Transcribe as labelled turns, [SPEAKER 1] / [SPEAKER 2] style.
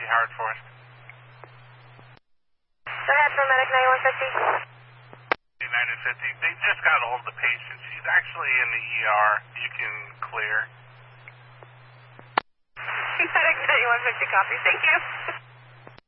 [SPEAKER 1] Howard Forest.
[SPEAKER 2] Go ahead, paramedic 9150.
[SPEAKER 1] United 50. They just got a hold of the patient. She's actually in the ER. You can clear.
[SPEAKER 2] Paramedic 9150, copy. Thank you.